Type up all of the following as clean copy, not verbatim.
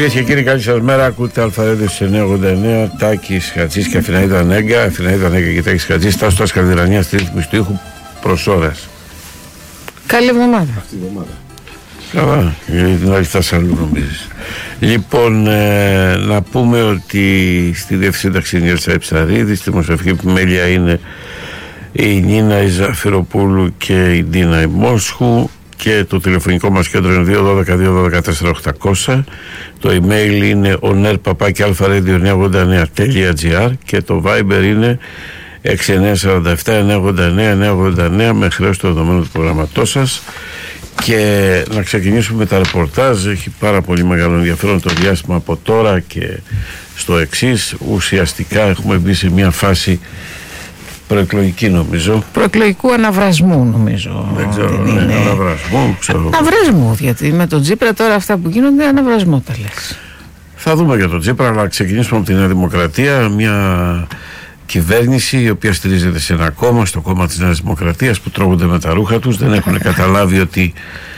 Κυρίες και κύριοι, καλή σας μέρα. Ακούτε Αλφαρέντο στις 989. Τάκης Χατζής και Αθηναίδα Νέγκα. Αθηναίδα Νέγκα και Τάκης Χατζής. Τάσος Τάσης Καρδυρανίας στη ρύθμιση του ήχου προς ώρας. Καλή εβδομάδα. Αυτή η εβδομάδα. Καλά, γιατί την άλλη φτάσει αλλού νομίζεις. Λοιπόν, να πούμε ότι στη διευθύνταξη είναι η Ελσά Ψαρίδη. Στη δημοσιογραφική επιμέλεια είναι η Νίνα Ζαφυροπούλου και η Ντίνα Μόσχου. Και το τηλεφωνικό μας κέντρο είναι 212-212-4800. Το email είναι oner@alpha-radio989.gr και το Viber είναι 6947-989-989 με χρέος το δεδομένο του προγραμματός σας. Και να ξεκινήσουμε με τα ρεπορτάζ. Έχει πάρα πολύ μεγάλο ενδιαφέρον το διάστημα από τώρα και στο εξής. Ουσιαστικά έχουμε μπει σε μια φάση προεκλογική, νομίζω. Προεκλογικού αναβρασμού, νομίζω. Δεν ξέρω, είναι αναβρασμού, ξέρω. Αναβρασμού, γιατί με τον Τσίπρα τώρα αυτά που γίνονται, αναβρασμό τα λες. Θα δούμε για τον Τσίπρα, αλλά ξεκινήσουμε από τη Νέα Δημοκρατία. Μια κυβέρνηση η οποία στηρίζεται σε ένα κόμμα, στο κόμμα της Νέας Δημοκρατίας, που τρώγονται με τα ρούχα τους. Δεν έχουν καταλάβει ότι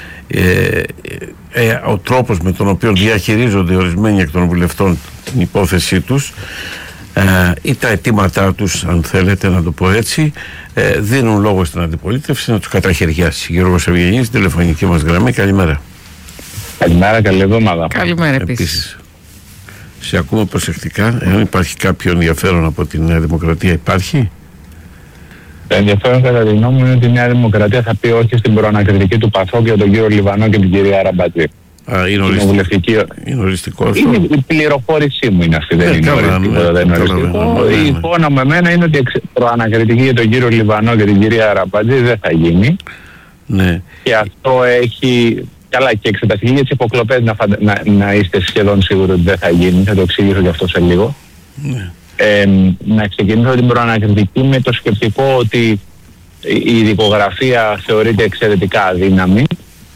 ο τρόπος με τον οποίο διαχειρίζονται ορισμένοι εκ των βουλευτών την υπόθεσή τους ή τα αιτήματά τους, αν θέλετε να το πω έτσι, δίνουν λόγο στην αντιπολίτευση να τους καταχαιριάσει. Γιώργος Ευγενής, τηλεφωνική μας γραμμή. Καλημέρα. Καλημέρα, καλή εβδομάδα. Καλημέρα επίσης. Σε ακούμε προσεκτικά. Αν υπάρχει κάποιο ενδιαφέρον από τη Νέα Δημοκρατία, υπάρχει? Το ενδιαφέρον κατά τη γνώμη μου είναι ότι η Νέα Δημοκρατία θα πει όχι στην προανακριτική του Πασόκ για τον κύριο Λιβανό και την κυρία Ραμπατζή. Είναι οριστικό αυτό. Είναι η πληροφόρησή μου είναι αυτή, δεν είναι οριστικό. Η εικόνα με εμένα είναι ότι προανακριτική για τον κύριο Λιβανό και την κυρία Ραμπατζή δεν θα γίνει. Ναι. Και αυτό έχει... Καλά, και εξεταστική για τις υποκλοπές να είστε σχεδόν σίγουροι ότι δεν θα γίνει. Θα το εξηγήσω και αυτό σε λίγο. Ναι. Να ξεκινήσω την προανακριτική με το σκεπτικό ότι η ειδικογραφία θεωρείται εξαιρετικά αδύναμη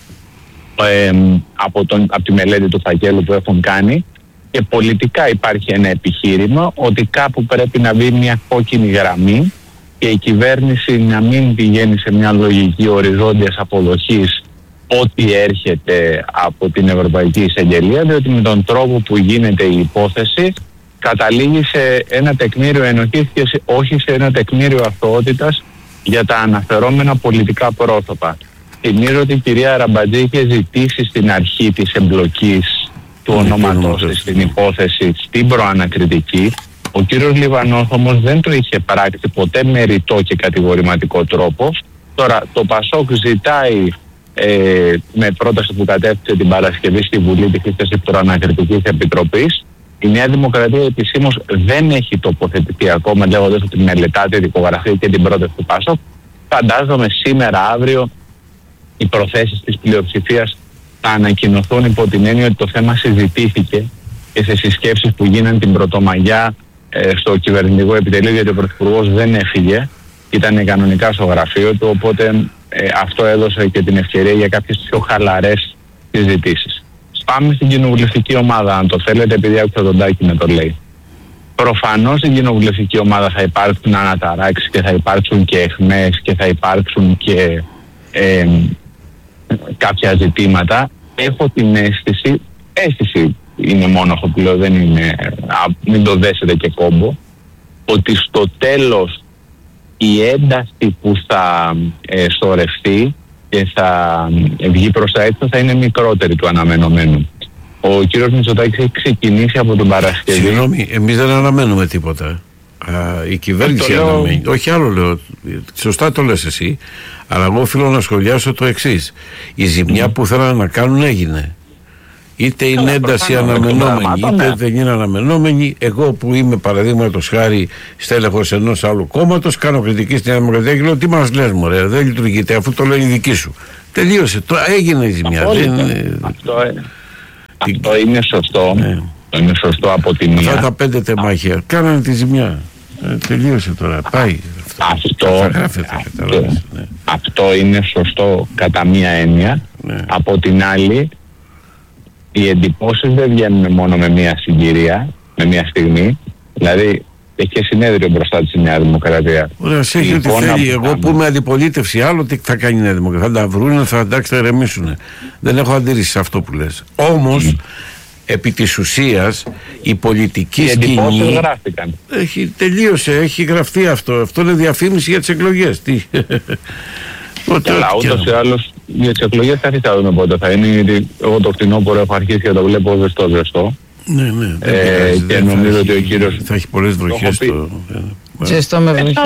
από τη μελέτη του φακέλου που έχουν κάνει, και πολιτικά υπάρχει ένα επιχείρημα ότι κάπου πρέπει να μπει μια κόκκινη γραμμή και η κυβέρνηση να μην πηγαίνει σε μια λογική οριζόντιας αποδοχής ό,τι έρχεται από την Ευρωπαϊκή Εισαγγελία, διότι με τον τρόπο που γίνεται η υπόθεση καταλήγει σε ένα τεκμήριο ενοχής και όχι σε ένα τεκμήριο αθωότητας για τα αναφερόμενα πολιτικά πρόσωπα. Θυμίζω ότι η κυρία Ραμπατζή είχε ζητήσει στην αρχή της εμπλοκής του ονόματός της στην υπόθεση στην προανακριτική. Ο κύριος Λιβανός όμως δεν το είχε πράξει ποτέ με ρητό και κατηγορηματικό τρόπο. Τώρα το Πασόκ ζητάει με πρόταση που κατέθεσε την Παρασκευή στη Βουλή τη σύσταση προανακριτικής επιτροπής. Η Νέα Δημοκρατία επισήμως δεν έχει τοποθετηθεί ακόμα, λέγοντας ότι μελετάται η δικογραφία και την πρόταση του Πασόκ. Φαντάζομαι σήμερα, αύριο, οι προθέσεις της πλειοψηφίας θα ανακοινωθούν, υπό την έννοια ότι το θέμα συζητήθηκε και σε συσκέψεις που γίνανε την Πρωτομαγιά στο κυβερνητικό επιτελείο, γιατί ο Πρωθυπουργός δεν έφυγε, ήταν κανονικά στο γραφείο του, οπότε αυτό έδωσε και την ευκαιρία για κάποιες πιο χαλαρές συζητήσεις. Πάμε στην κοινοβουλευτική ομάδα, αν το θέλετε, επειδή άκουσα τον Τάκη να το λέει. Προφανώς στην κοινοβουλευτική ομάδα θα υπάρξουν αναταράξεις και θα υπάρξουν και αιχμές και θα υπάρξουν και κάποια ζητήματα. Έχω την αίσθηση είναι μόναχο που λέω, δεν είναι, μην το δέσετε και κόμπο, ότι στο τέλος η ένταση που θα σωρευτεί και θα βγει προς τα έξω θα είναι μικρότερη του αναμενωμένου. Ο κύριος Μητσοτάκης έχει ξεκινήσει από τον Παρασκευή. Συγγνώμη, εμείς δεν αναμένουμε τίποτα. Η κυβέρνηση αναμένει. Όχι άλλο λέω. Σωστά το λες εσύ. Αλλά εγώ οφείλω να σχολιάσω το εξής. Η ζημιά που θέλανε να κάνουν έγινε. Είτε είναι ένταση αναμενόμενη, είτε δεν είναι αναμενόμενη. Εγώ που είμαι παραδείγματος χάρη στέλεχος ενός άλλου κόμματος, κάνω κριτική στην Δημοκρατία και λέω: τι μας λες, μωρέ, δεν λειτουργείται, αφού το λένε οι δικοί σου. Τελείωσε. Έγινε η ζημιά. Αυτό είναι σωστό. Το είναι σωστό από τη μία. Αυτά τα 5 τεμάχια κάνανε τη ζημιά. Τελείωσε τώρα. Πάει. Αυτό είναι σωστό κατά μία έννοια. Από την άλλη, οι εντυπώσεις δεν βγαίνουν μόνο με μία συγκυρία, με μία στιγμή. Δηλαδή, έχει και συνέδριο μπροστά της η Νέα Δημοκρατία. Ωραία, σε έχει ό,τι θέλει. Εγώ που είμαι αντιπολίτευση, άλλο τι θα κάνει η Νέα Δημοκρατία. Θα τα βρούνε, θα εντάξει, θα ηρεμήσουν. Δεν έχω αντίρρηση σε αυτό που λες. Όμως, επί της ουσίας η πολιτική σκηνή γράφτηκαν. Έχει γραφτεί αυτό είναι διαφήμιση για τις εκλογές. Αλλά ούτως ή άλλως για τις εκλογές θα δούμε πότε θα είναι, γιατί εγώ το φθινόπωρο έχω αρχίσει και το βλέπω ζεστό. Ναι, και νομίζω ότι ο κύριος θα έχει πολλές βροχές. Ζεστό με βροχές.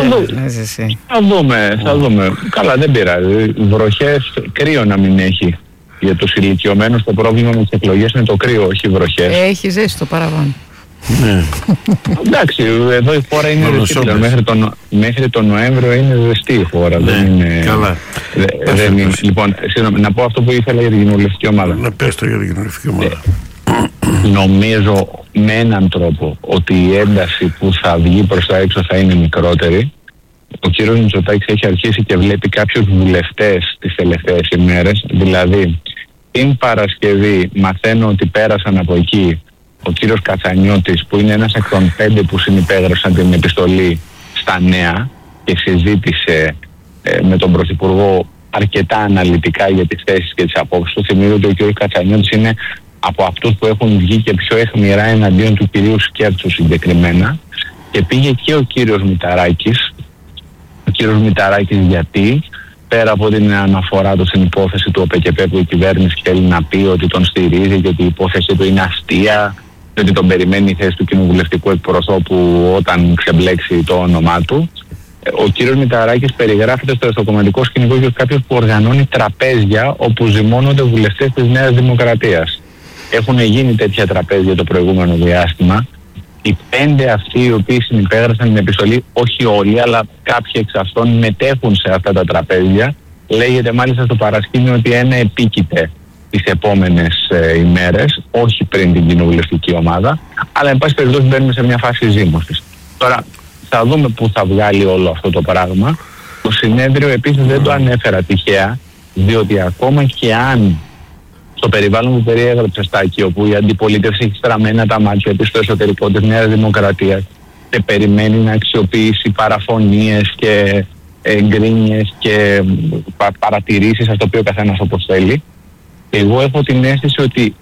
Θα δούμε. Καλά, δεν πειράζει. Βροχές, κρύο να μην έχει. Για τους ηλικιωμένους το πρόβλημα με τις εκλογές είναι το κρύο, όχι οι βροχές. Έχει ζέστη το παραπάνω. Ναι. Εντάξει, εδώ η χώρα είναι ζεστή. Μέχρι τον Νοέμβριο είναι ζεστή η χώρα. Ναι, δεν είναι. Καλά. Λοιπόν, να πω αυτό που ήθελα για την κοινοβουλευτική ομάδα. Να πες το για την κοινοβουλευτική ομάδα. Νομίζω με έναν τρόπο ότι η ένταση που θα βγει προς τα έξω θα είναι μικρότερη. Ο κύριος Μητσοτάκης έχει αρχίσει και βλέπει κάποιους βουλευτές τις τελευταίες ημέρες. Δηλαδή, την Παρασκευή μαθαίνω ότι πέρασαν από εκεί ο κύριος Κατσανιώτης, που είναι ένας εκ των 5 που συνυπέγραψαν την επιστολή στα Νέα και συζήτησε με τον Πρωθυπουργό αρκετά αναλυτικά για τις θέσεις και τις απόψεις του. Θυμίζω ότι ο κύριος Κατσανιώτης είναι από αυτούς που έχουν βγει και πιο αιχμηρά εναντίον του κυρίου Σκέρτσου συγκεκριμένα, και πήγε και ο κύριος Μηταράκης. Ο κύριος Μηταράκης γιατί, πέρα από την αναφορά του στην υπόθεση του ΟΠΕΚΕΠΕ που η κυβέρνηση θέλει να πει ότι τον στηρίζει και ότι η υπόθεση του είναι αστεία, και ότι τον περιμένει η θέση του κοινοβουλευτικού εκπροσώπου όταν ξεμπλέξει το όνομά του, ο κύριος Μηταράκης περιγράφεται στο εσωκομματικό σκηνικό για κάποιος που οργανώνει τραπέζια όπου ζυμώνονται βουλευτές της Νέας Δημοκρατίας. Έχουν γίνει τέτοια τραπέζια το προηγούμενο διάστημα. Οι 5 αυτοί οι οποίοι συνυπέγραψαν την επιστολή, όχι όλοι, αλλά κάποιοι εξ αυτών μετέχουν σε αυτά τα τραπέζια. Λέγεται μάλιστα στο παρασκήνιο ότι ένα επίκειται τις επόμενες ημέρες, όχι πριν την κοινοβουλευτική ομάδα, αλλά εν πάση περιπτώσει μπαίνουμε σε μια φάση ζύμωσης. Τώρα θα δούμε πού θα βγάλει όλο αυτό το πράγμα. Το συνέδριο επίσης δεν το ανέφερα τυχαία, διότι ακόμα και αν στο περιβάλλον που περιέγραψε Στάκη, όπου η αντιπολίτευση έχει στραμμένα τα μάτια της στο εσωτερικό της Νέας Δημοκρατίας και περιμένει να αξιοποιήσει παραφωνίες και γκρίνιες και παρατηρήσεις, αυτό το οποίο καθένας όπως θέλει, εγώ έχω την αίσθηση ότι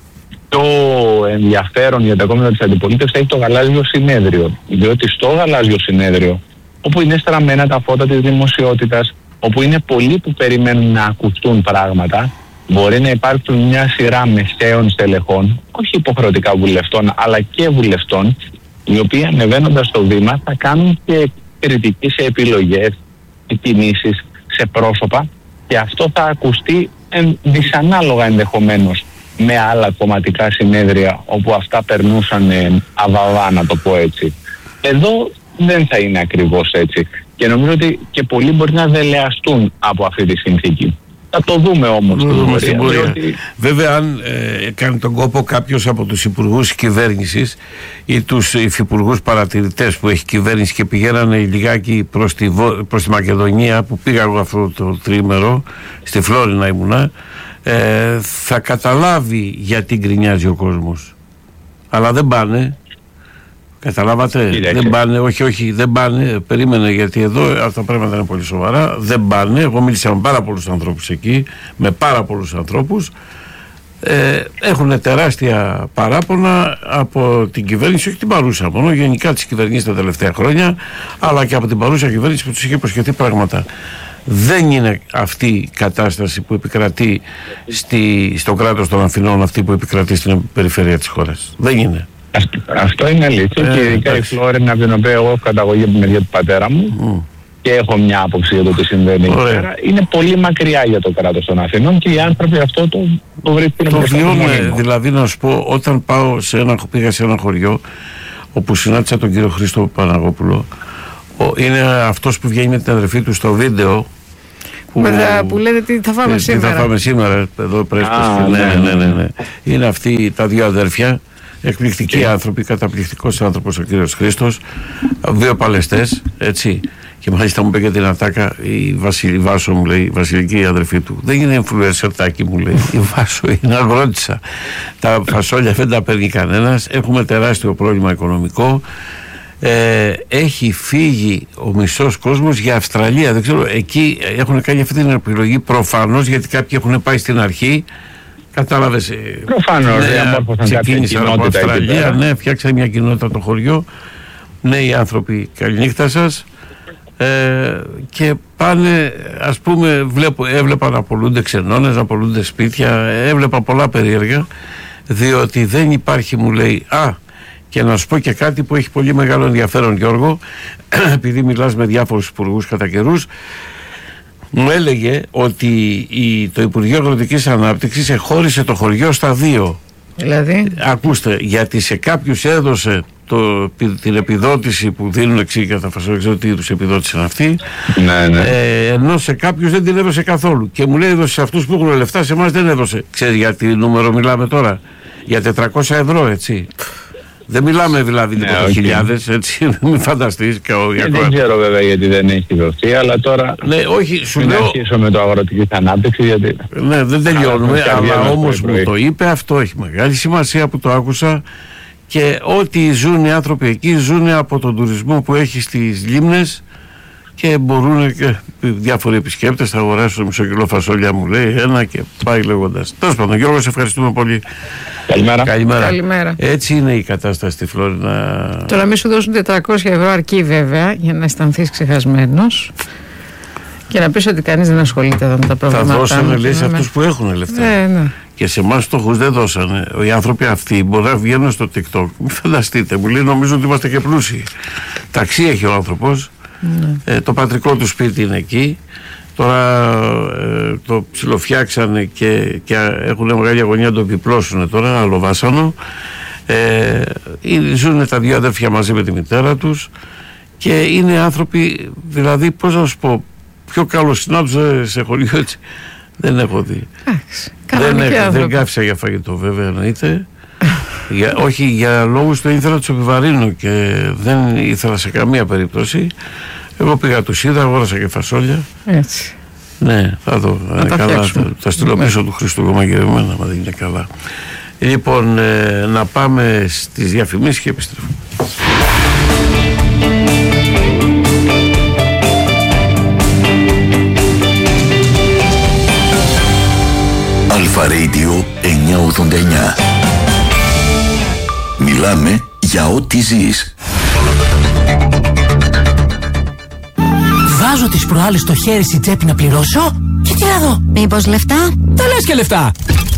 το ενδιαφέρον για τα κόμματα της αντιπολίτευσης έχει το γαλάζιο συνέδριο. Διότι στο γαλάζιο συνέδριο, όπου είναι στραμμένα τα φώτα της δημοσιότητας, όπου είναι πολλοί που περιμένουν να ακουστούν πράγματα, μπορεί να υπάρξουν μια σειρά μεσαίων στελεχών, όχι υποχρεωτικά βουλευτών, αλλά και βουλευτών, οι οποίοι ανεβαίνοντας στο βήμα θα κάνουν και κριτική σε επιλογές, σε κινήσεις, σε πρόσωπα, και αυτό θα ακουστεί δυσανάλογα ενδεχομένως με άλλα κομματικά συνέδρια όπου αυτά περνούσαν αβαβά, να το πω έτσι. Εδώ δεν θα είναι ακριβώς έτσι, και νομίζω ότι και πολλοί μπορεί να δελεαστούν από αυτή τη συνθήκη. Θα το δούμε όμως στην πορεία. Βέβαια, αν κάνει τον κόπο κάποιος από τους υπουργούς της κυβέρνησης ή τους υφυπουργούς παρατηρητές που έχει κυβέρνηση και πηγαίνανε λιγάκι προς τη Μακεδονία, που πήγα εγώ αυτό το τρίμερο, στη Φλόρινα ήμουνα, θα καταλάβει γιατί γκρινιάζει ο κόσμος. Αλλά δεν πάνε. Καταλάβατε, δεν πάνε, όχι, δεν πάνε, περίμενε, γιατί εδώ αυτά τα πράγματα είναι πολύ σοβαρά, δεν πάνε. Εγώ μίλησα με πάρα πολλούς ανθρώπους εκεί, με πάρα πολλούς ανθρώπους, έχουν τεράστια παράπονα από την κυβέρνηση, όχι την παρούσα μόνο, γενικά τις κυβερνήσεις τα τελευταία χρόνια, αλλά και από την παρούσα κυβέρνηση που τους είχε υποσχεθεί πράγματα. Δεν είναι αυτή η κατάσταση που επικρατεί στο κράτος των Αθηνών, αυτή που επικρατεί στην περιφέρεια της χώρας. Δεν είναι. Αυτό είναι αλήθεια, και ειδικά η Φλόρινα, από την οποία εγώ έχω καταγωγή από τη μεριά του πατέρα μου και έχω μια άποψη για το τι συμβαίνει εκεί πέρα, είναι πολύ μακριά για το κράτος των Αθηνών, και οι άνθρωποι αυτό το βρίσκουν. Το βιώνουμε, δηλαδή, να σου πω, όταν πήγα σε ένα χωριό όπου συνάντησα τον κύριο Χρήστο Παναγόπουλο, είναι αυτός που βγαίνει με την αδερφή του στο βίντεο που λέτε τι θα φάμε σήμερα. Τι θα φάμε σήμερα, εδώ πρέπει. Ναι. Είναι αυτοί τα δύο αδέρφια. Εκπληκτικοί άνθρωποι, καταπληκτικός άνθρωπος ο κύριος Χρήστος, βιοπαλαιστές, έτσι. Και μάλιστα μου είπε για την ατάκα η Βάσο, μου λέει, η βασιλική αδερφή του. Δεν είναι influencer, μου λέει. Η Βάσο είναι αγρότησα. Τα φασόλια δεν τα παίρνει κανένας. Έχουμε τεράστιο πρόβλημα οικονομικό. Έχει φύγει ο μισός κόσμος για Αυστραλία. Δεν ξέρω, εκεί έχουν κάνει αυτή την επιλογή προφανώς, γιατί κάποιοι έχουν πάει στην αρχή Κατάλαβες. Προφανώς, διαμόρφωσαν κάποια κοινότητα από Αυστραλία, εκεί πέρα. ναι, φτιάξαν μια κοινότητα το χωριό. Νέοι άνθρωποι, καληνύχτα σας. Και πάνε, ας πούμε, έβλεπα να απολούνται ξενώνες, να απολούνται σπίτια, έβλεπα πολλά περίεργα, διότι δεν υπάρχει, μου λέει, και να σου πω και κάτι που έχει πολύ μεγάλο ενδιαφέρον, Γιώργο, επειδή μιλάς με διάφορους υπουργούς κατά καιρούς, μου έλεγε ότι το Υπουργείο Αγροτικής Ανάπτυξης εχώρισε το χωριό στα 2. Δηλαδή. Ακούστε, γιατί σε κάποιους έδωσε την επιδότηση που δίνουν εξή για τα φασόλια, ξέρω τι είδους επιδότηση είναι αυτή, Ναι. ενώ σε κάποιους δεν την έδωσε καθόλου. Και μου λέει, έδωσε σε αυτούς που έχουν λεφτά, σε εμάς δεν έδωσε. Ξέρεις για τι νούμερο μιλάμε τώρα? Για 400 ευρώ, έτσι. Δεν μιλάμε δηλαδή χιλιάδες, έτσι, μην φανταστείς. Δεν ξέρω βέβαια γιατί δεν έχει δοθεί, αλλά τώρα ναι, όχι, σου μην λέω, αρχίσω με το αγροτική ανάπτυξη, γιατί... Ναι, δεν τελειώνουμε, αλλά όμως μου το είπε, αυτό έχει μεγάλη σημασία που το άκουσα, και ό,τι ζουν οι άνθρωποι εκεί ζουν από τον τουρισμό που έχει στις λίμνες, και μπορούν και διάφοροι επισκέπτες θα αγοράσουν μισό κιλό φασόλια, μου λέει, ένα, και πάει λέγοντας. Τέλος πάντων, Γιώργο, σε ευχαριστούμε πολύ. Καλημέρα. Έτσι είναι η κατάσταση στη Φλόρινα. Τώρα μη σου δώσουν 400 ευρώ αρκεί βέβαια για να αισθανθείς ξεχασμένος και να πεις ότι κανείς δεν ασχολείται εδώ με τα προβλήματα. Θα δώσανε, λέει, σε αυτούς που έχουν λεφτά. Ναι. Και σε εμάς φτωχούς δεν δώσανε. Οι άνθρωποι αυτοί μπορεί να βγαίνουν στο TikTok. Μην φανταστείτε, μου λέει, νομίζω ότι είμαστε και πλούσιοι. Ταξί έχει ο άνθρωπος. Το πατρικό του σπίτι είναι εκεί. Τώρα το ψιλοφτιάξανε και έχουν μεγάλη αγωνία να το επιπλώσουν τώρα, άλλο βάσανο. Ζουν τα δύο αδέρφια μαζί με τη μητέρα τους και είναι άνθρωποι, δηλαδή, πώς να σου πω, πιο καλοσυνάτους σε χωριό έτσι δεν έχω δει. Δεν κάφησα για φαγητό βέβαια, εννοείται. Όχι, για λόγους το ήθελα να τους επιβαρύνω και δεν ήθελα σε καμία περίπτωση. Εγώ πήγα, τους είδα, αγόρασα και φασόλια. Έτσι. Ναι, θα δω. Καλά, θα στείλω πίσω του Χριστού μαγειρεμένα, μα δεν είναι καλά. Λοιπόν, να πάμε στις διαφημίσεις και επιστρέφουμε. Αλφα Radio 989. Μιλάμε για ό,τι ζεις. Βάζω τις προάλλες το χέρι στη τσέπη να πληρώσω και τι να δω. Μήπως λεφτά? Δεν λες και λεφτά.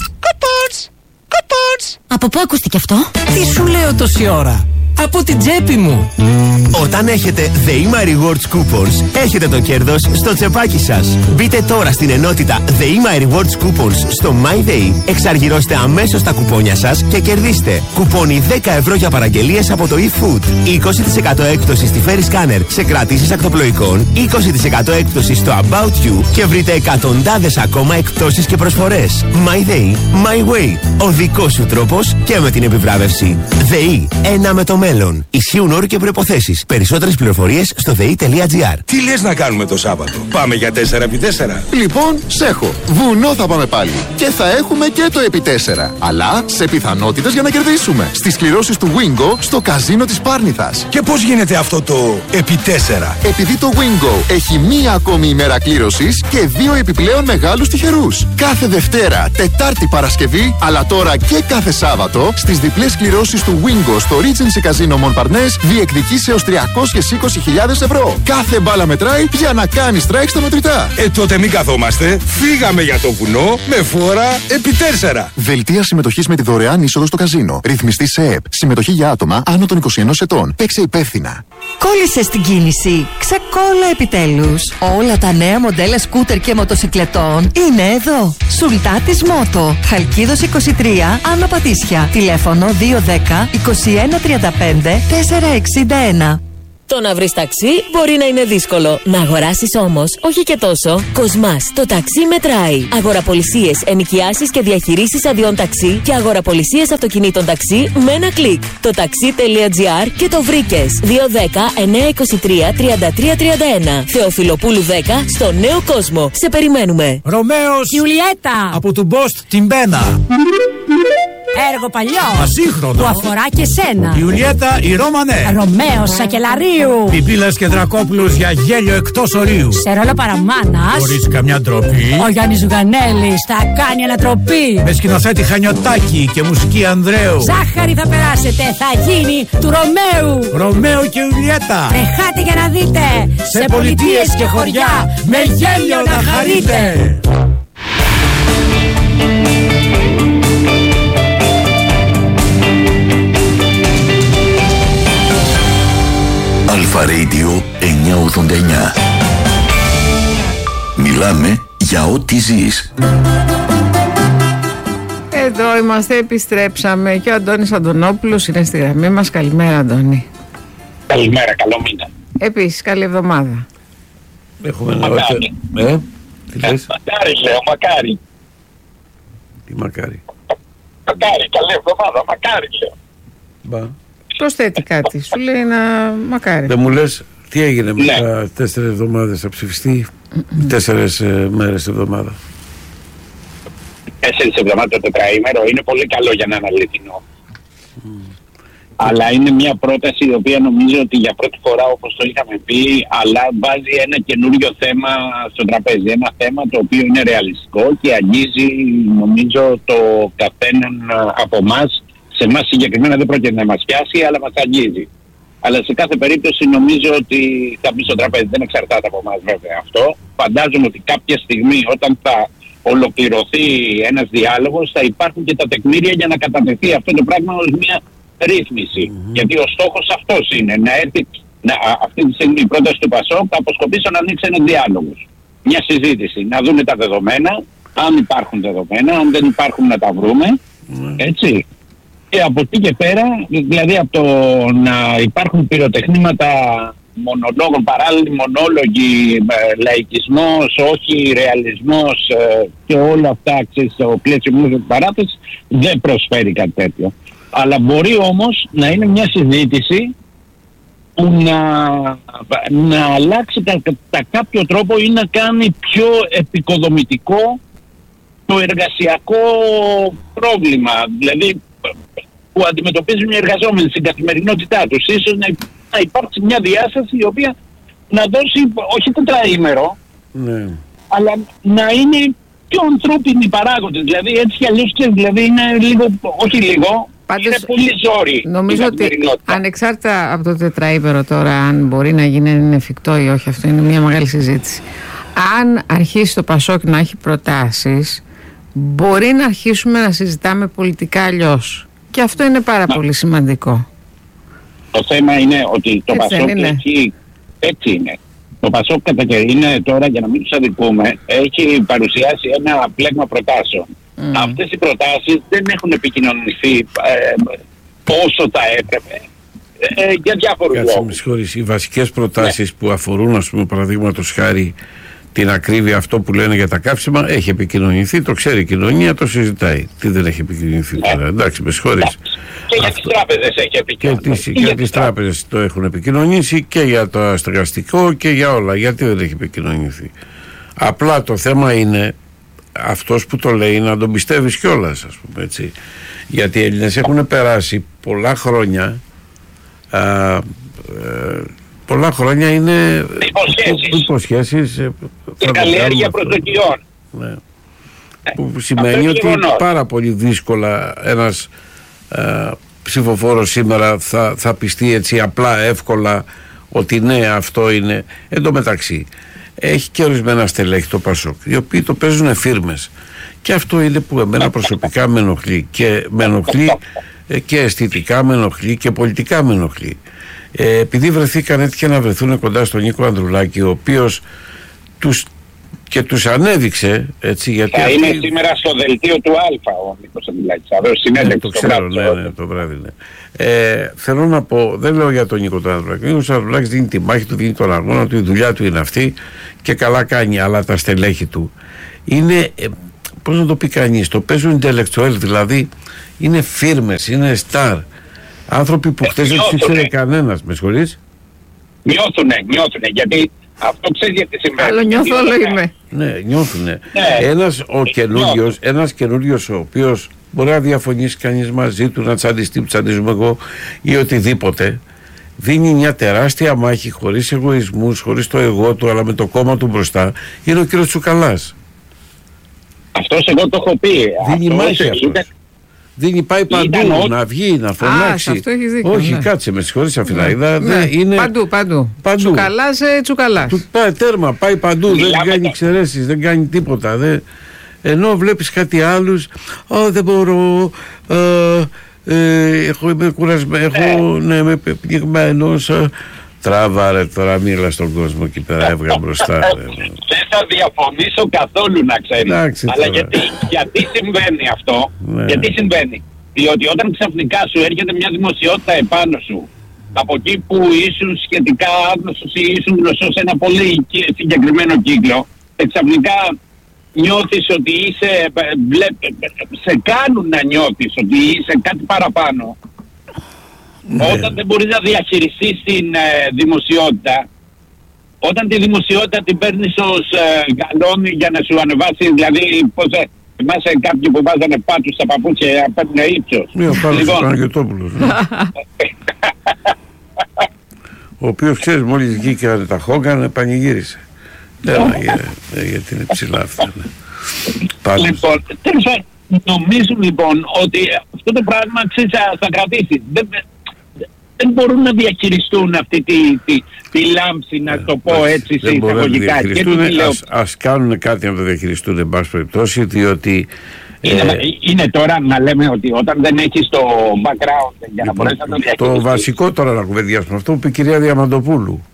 Κοπότς. Από πού ακούστηκε αυτό? Τι σου λέω τόση ώρα? Από την τσέπη μου. Όταν έχετε The My Rewards Coupons, έχετε το κέρδος στο τσεπάκι σας. Μπείτε τώρα στην ενότητα The My Rewards Coupons στο MyDay, εξαργυρώστε αμέσως τα κουπόνια σας και κερδίστε κουπόνι 10 ευρώ για παραγγελίες από το eFood, 20% έκπτωση στη Ferry Scanner σε κρατήσεις ακτοπλοϊκών, 20% έκπτωση στο About You και βρείτε εκατοντάδες ακόμα εκπτώσεις και προσφορές. MyDay, My Way, ο δικός σου τρόπος και με την επιβράβευση. ΔΕΗ, ένα με το μέλλον. Ισχύουν όροι και προϋποθέσεις. Περισσότερες πληροφορίες στο dei.gr. Τι λες να κάνουμε το Σάββατο? Πάμε για 4x4. Λοιπόν, σέχω. Βουνό θα πάμε πάλι. Και θα έχουμε και το επί 4. Αλλά σε πιθανότητες για να κερδίσουμε. Στις κληρώσεις του Wingo στο καζίνο της Πάρνηθας. Και πώς γίνεται αυτό το επί 4? Επειδή το Wingo έχει μία ακόμη ημέρα κλήρωσης και 2 επιπλέον μεγάλους τυχερούς. Κάθε Δευτέρα, Τετάρτη, Παρασκευή, αλλά τώρα και κάθε Σάββατο στις διπλές κληρώσεις του Wingo στο Regency Casino Montparnasse διεκδικείς έως 320.000 ευρώ. Κάθε μπάλα μετράει για να κάνεις τρέξ στα μετρητά. Τότε μην καθόμαστε. Φύγαμε για το βουνό με φόρα επί 4. Δελτία συμμετοχής με τη δωρεάν είσοδο στο καζίνο. Ρυθμιστή σε ΕΕΠ. Συμμετοχή για άτομα άνω των 21 ετών. Παίξε υπεύθυνα. Κόλλησε στην κίνηση. Ξεκόλλα επιτέλους. Όλα τα νέα μοντέλα σκούτερ και μοτοσικλετών είναι εδώ. Σουλτάτης Μότο. Χαλκίδος 23, Άνω Πατήσια. Τηλέφωνο 210 2135 461. Το να βρεις ταξί μπορεί να είναι δύσκολο. Να αγοράσεις όμως, όχι και τόσο. Κοσμάς, το ταξί μετράει. Αγοραπολισίες, ενοικιάσεις και διαχειρήσεις αδειών ταξί και αγοραπολισίες αυτοκινήτων ταξί με ένα κλικ. Το taxi.gr και το βρήκες. 210-923-3331. Θεοφιλοπούλου 10 στο Νέο Κόσμο. Σε περιμένουμε. Ρωμαίος Γιουλιέτα από του Μπόστ την Πένα. Έργο παλιό. Ασύγχρονο. Που αφορά και σένα. Ιουλιέτα η Ρώμανέ. Ρωμαίος Σακελαρίου. Πιπίλας και Δρακόπουλος για γέλιο εκτός ορίου. Σε ρόλο παραμάνας. Χωρίς καμιά ντροπή. Ο Γιάννης Ζουγανέλης θα κάνει ανατροπή. Με σκηνοθέτη Χανιωτάκη και μουσική Ανδρέου. Ζάχαρη θα περάσετε, θα γίνει του Ρωμαίου. Ρωμαίο και Ιουλιέτα. Τρεχάτε για να δείτε. Σε πολιτείες και χωριά με γέλιο να χαρείτε. Αλφα Radio 989. Μιλάμε για ό,τι ζεις. Εδώ είμαστε, επιστρέψαμε και ο Αντώνης Αντωνόπουλος είναι στη γραμμή μας. Καλημέρα, Αντώνη. Καλημέρα, καλό μήνα. Επίσης, καλή εβδομάδα. Έχουμε μακάρι. Τι λες? Μακάρι λέω, μακάρι. Τι μακάρι? Μακάρι, καλή εβδομάδα, μακάρι λέω. Μπα. Προσθέτει κάτι, σου λέει να μακάρι. Δεν μου λες τι έγινε με τα 4 εβδομάδες, θα ψηφιστεί 4 μέρες εβδομάδα. 4 εβδομάδες το τετραήμερο είναι πολύ καλό για να είναι αληθινό. Αλλά είναι μια πρόταση η οποία νομίζω ότι για πρώτη φορά, όπως το είχαμε πει, αλλά βάζει ένα καινούριο θέμα στο τραπέζι. Ένα θέμα το οποίο είναι ρεαλιστικό και αγγίζει νομίζω το καθέναν από εμάς. Σε εμάς συγκεκριμένα δεν πρόκειται να μας πιάσει, αλλά μας αγγίζει. Αλλά σε κάθε περίπτωση νομίζω ότι θα μπει στο τραπέζι. Δεν εξαρτάται από εμάς βέβαια αυτό. Φαντάζομαι ότι κάποια στιγμή όταν θα ολοκληρωθεί ένας διάλογος θα υπάρχουν και τα τεκμήρια για να κατατεθεί αυτό το πράγμα ως μια ρύθμιση. Γιατί ο στόχος αυτός είναι να έρθει αυτή τη στιγμή η πρόταση του ΠΑΣΟΚ θα αποσκοπήσει να ανοίξει ένας διάλογος. Μια συζήτηση. Να δούμε τα δεδομένα, αν υπάρχουν δεδομένα, αν δεν υπάρχουν να τα βρούμε. Έτσι. Και από εκεί και πέρα, δηλαδή από το να υπάρχουν πυροτεχνήματα μονολόγων, παράλληλοι μονόλογοι, λαϊκισμός, όχι ρεαλισμός και όλα αυτά στο πλαίσιο μιας παράθεσης, δεν προσφέρει κάτι τέτοιο. Αλλά μπορεί όμως να είναι μια συζήτηση που να αλλάξει κατά κάποιο τρόπο ή να κάνει πιο επικοδομητικό το εργασιακό πρόβλημα. Δηλαδή που αντιμετωπίζουν οι εργαζόμενοι στην καθημερινότητά τους. Ίσως να υπάρξει μια διάσταση η οποία να δώσει όχι τετραήμερο, αλλά να είναι πιο ανθρώπινοι παράγοντες. Δηλαδή έτσι κι αλλιώς δηλαδή είναι λίγο, όχι λίγο, πάντως, είναι πολύ ζόρι. Νομίζω ότι ανεξάρτητα από το τετραήμερο τώρα, αν μπορεί να γίνει, είναι εφικτό ή όχι, αυτό είναι μια μεγάλη συζήτηση. Αν αρχίσει το ΠΑΣΟΚ να έχει προτάσεις, μπορεί να αρχίσουμε να συζητάμε πολιτικά αλλιώς. Και αυτό είναι πάρα πολύ σημαντικό. Το θέμα είναι ότι το ΠΑΣΟΚ έτσι είναι. Το ΠΑΣΟΚ είναι τώρα, για να μην τους αδικούμε, έχει παρουσιάσει ένα πλέγμα προτάσεων. Αυτές οι προτάσεις δεν έχουν επικοινωνηθεί όσο θα έπρεπε. Για διάφορους λόγους. Με συγχωρείς, οι βασικές προτάσεις που αφορούν, ας πούμε, παραδείγματος χάρη την ακρίβεια, αυτό που λένε για τα καύσιμα, έχει επικοινωνηθεί, το ξέρει η κοινωνία, το συζητάει. Τι δεν έχει επικοινωνηθεί τώρα, εντάξει, με συγχωρείς. Και για τις τράπεζες έχει επικοινωνηθεί. Και για τις τράπεζες το έχουν επικοινωνήσει και για το αστεγαστικό και για όλα. Γιατί δεν έχει επικοινωνηθεί? Απλά το θέμα είναι αυτός που το λέει να τον πιστεύεις κιόλας, ας πούμε, έτσι. Γιατί οι Έλληνες έχουν περάσει πολλά χρόνια. Πολλά χρόνια είναι υποσχέσεις και καλλιέργεια προσδοκιών. Ναι. Που σημαίνει ότι πάρα πολύ δύσκολα ένας ψηφοφόρος σήμερα θα πιστεί έτσι απλά, εύκολα ότι ναι, αυτό είναι. Εν τω μεταξύ έχει και ορισμένα στελέχη το ΠΑΣΟΚ, οι οποίοι το παίζουν φίρμες, και αυτό είναι που εμένα προσωπικά με ενοχλεί, και με ενοχλεί και αισθητικά με ενοχλεί και πολιτικά με ενοχλεί. Επειδή βρεθήκαν, έτυχε να βρεθούν κοντά στον Νίκο Ανδρουλάκη, ο οποίος τους ανέδειξε, έτσι, γιατί θα είναι σήμερα στο δελτίο του Αλφα ο Νίκος Ανδρουλάκης. Το ξέρω, ναι, το βράδυ, ναι. Θέλω να πω, δεν λέω για τον Νίκο Ανδρουλάκη. Ο Νίκος Ανδρουλάκης δίνει τη μάχη του, δίνει τον αγώνα του, η δουλειά του είναι αυτή και καλά κάνει, αλλά τα στελέχη του είναι, πώς να το πει κανείς, το παίζουν intellectual, δηλαδή είναι φίρμες, είναι star. Άνθρωποι που χτες δεν τους ήξερε κανένας, με συγχωρείς. Νιώθουνε, γιατί Αυτό ξέρει γιατί συμβαίνει. Άλλο νιώθω, όλο είμαι. Ναι, νιώθουνε. Ένας καινούριος ο οποίος μπορεί να διαφωνήσει κανείς μαζί του, να τσαντιστεί που τσαντίζουμε εγώ ή οτιδήποτε, δίνει μια τεράστια μάχη χωρίς εγωισμούς, χωρίς το εγώ του, αλλά με το κόμμα του μπροστά. Είναι ο κύριος Τσουκαλάς. Αυτός εγώ το έχω πει. Δίνει μάχη αυτός. Δίνει, πάει παντού, να βγει, να φωνάξει. Αυτό έχεις δίκιο. Όχι, ναι. Κάτσε, με συγχωρείς Αφιλαίδα. Είναι... Παντού. Τσουκαλάς, Τσουκαλάς. Πάει τέρμα, πάει παντού, δεν κάνει εξαιρέσεις, δεν κάνει τίποτα. Ενώ βλέπεις κάτι άλλους, δεν μπορώ, είμαι κουρασμένο, είμαι πνιγμένος. Τράβαρε τώρα, μίλα στον κόσμο εκεί πέρα, έβγα μπροστά. Δεν θα διαφωνήσω καθόλου, να ξέρεις. Αλλά γιατί συμβαίνει αυτό, γιατί συμβαίνει. Διότι όταν ξαφνικά σου έρχεται μια δημοσιότητα επάνω σου, από εκεί που ήσουν σχετικά άγνωστος ή ήσουν γνωστός σε ένα πολύ συγκεκριμένο κύκλο, ξαφνικά νιώθεις ότι είσαι, σε κάνουν να νιώθεις ότι είσαι κάτι παραπάνω. Όταν δεν μπορείς να διαχειριστείς την δημοσιότητα, όταν τη δημοσιότητα την παίρνεις ως γαλόνι για να σου ανεβάσει, δηλαδή θυμάσαι κάποιοι που βάζανε πάτους στα παπούτσια για να παίρνουν ύψος. Ναι, ο Πάτος ο Παναγιωτόπουλος. Ο οποίος, ξέρεις, μόλις βγήκε τα Χόγκαν, πανηγύρισε. Γιατί είναι ψηλά αυτά. Λοιπόν, νομίζουν λοιπόν ότι αυτό το πράγμα θα κρατήσει. Δεν μπορούν να διαχειριστούν αυτή τη λάμψη, να το πω έτσι σε εισαγωγικά. Ας κάνουν κάτι να το διαχειριστούν, εν πάση περιπτώσει, διότι... Είναι τώρα να λέμε ότι όταν δεν έχεις το background για να μπορέσεις να το διαχειριστείς... Το βασικό τώρα να κουβεντιάσουμε αυτό που είπε η κυρία Διαμαντοπούλου.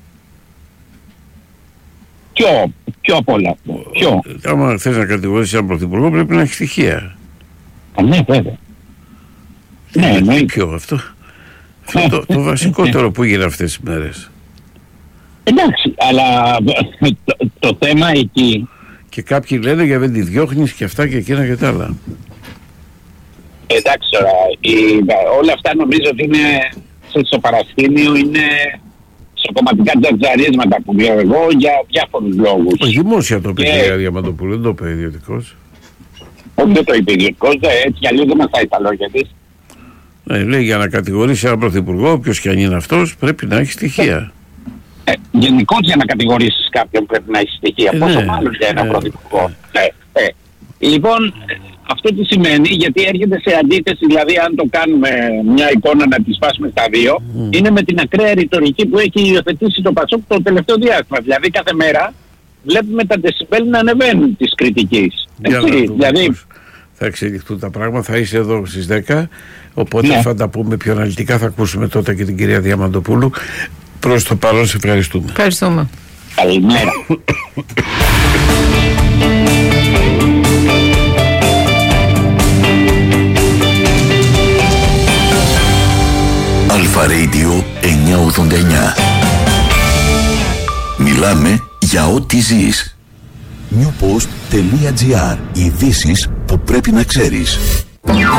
Ποιο απ' όλα αυτό. Άμα θες να κατηγορήσεις έναν πρωθυπουργό πρέπει να έχει στοιχεία. Ναι, βέβαια. Ναι, ποιο αυτό. Το βασικότερο που έγινε αυτές τις μέρες. Εντάξει, αλλά το θέμα εκεί... Και κάποιοι λένε για δεν τη διώχνεις και αυτά και εκείνα και τα άλλα. Εντάξει τώρα, όλα αυτά νομίζω ότι είναι στο παρασκήνιο, είναι σε κομματικά τζατζαρίσματα που λέω εγώ για διάφορους λόγους. Δημόσια το είπε η κυρία Διαμαντοπούλου, δεν το είπε ιδιωτικός. Όχι, δεν το είπε ιδιωτικός, έτσι κι αλλιώς δεν μαθάει τα λόγια της. Λέει για να κατηγορήσει έναν πρωθυπουργό, όποιος και αν είναι αυτός, πρέπει να έχει στοιχεία. Γενικώς για να κατηγορήσεις κάποιον πρέπει να έχει στοιχεία. Πόσο μάλλον για έναν πρωθυπουργό. Λοιπόν, αυτό τι σημαίνει, γιατί έρχεται σε αντίθεση, δηλαδή αν το κάνουμε μια εικόνα να τη σπάσουμε στα δύο, είναι με την ακραία ρητορική που έχει υιοθετήσει το ΠΑΣΟΚ το τελευταίο διάστημα. Δηλαδή κάθε μέρα βλέπουμε τα δεσιμπέλ να ανεβαίνουν της κριτικής. Δηλαδή... Θα εξελιχθούν τα πράγματα, θα είσαι εδώ στις 10, οπότε θα τα πούμε πιο αναλυτικά, θα ακούσουμε τότε και την κυρία Διαμαντοπούλου. Προς το παρόν σε ευχαριστούμε. Ευχαριστούμε. Καλημέρα. Αλφα Radio 989. Μιλάμε για ό,τι ζεις. newpost.gr. Ειδήσεις που πρέπει να ξέρεις.